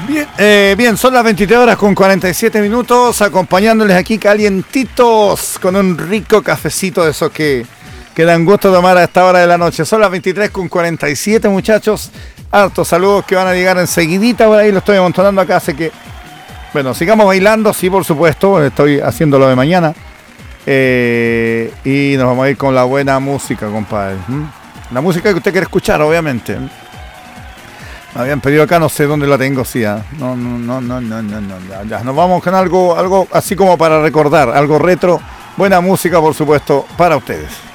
Bien, son las 23 horas con 47 minutos, acompañándoles aquí calientitos con un rico cafecito de esos que dan gusto tomar a esta hora de la noche. Son las 23 con 47, muchachos. Hartos saludos que van a llegar enseguidita, por ahí lo estoy amontonando acá, así que, bueno, sigamos bailando, sí, por supuesto, estoy haciéndolo de mañana. Y nos vamos a ir con la buena música, compadre. La música que usted quiere escuchar, obviamente. Me habían pedido acá, no sé dónde la tengo, sí. No, ya. Nos vamos con algo así como para recordar, algo retro. Buena música, por supuesto, para ustedes.